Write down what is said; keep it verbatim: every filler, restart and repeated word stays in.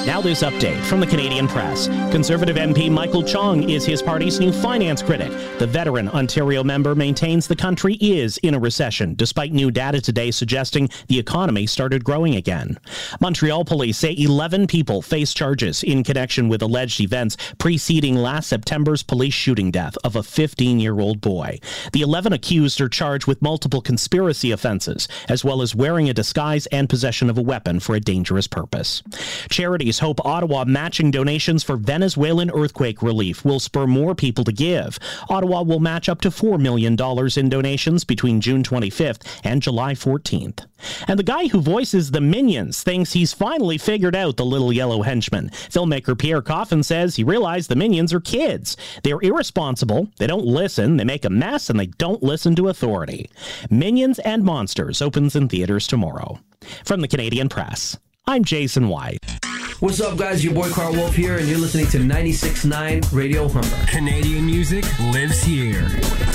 Now this update from the Canadian Press. Conservative M P Michael Chong is his party's new finance critic. The veteran Ontario member maintains the country is in a recession, despite new data today suggesting the economy started growing again. Montreal police say eleven people face charges in connection with alleged events preceding last September's police shooting death of a fifteen-year-old boy. The eleven accused are charged with multiple conspiracy offenses, as well as wearing a disguise and possession of a weapon for a dangerous purpose. Charities hope Ottawa matching donations for Venezuelan earthquake relief will spur more people to give. Ottawa will match up to four million dollars in donations between June twenty-fifth and July fourteenth. And the guy who voices the Minions thinks he's finally figured out the little yellow henchman. Filmmaker Pierre Coffin says he realized the Minions are kids. They're irresponsible, they don't listen, they make a mess, and they don't listen to authority. Minions and Monsters opens in theaters tomorrow. From the Canadian Press, I'm Jason White. What's up, guys? Your boy Carl Wolf here, and you're listening to ninety-six point nine Radio Humber. Canadian music lives here.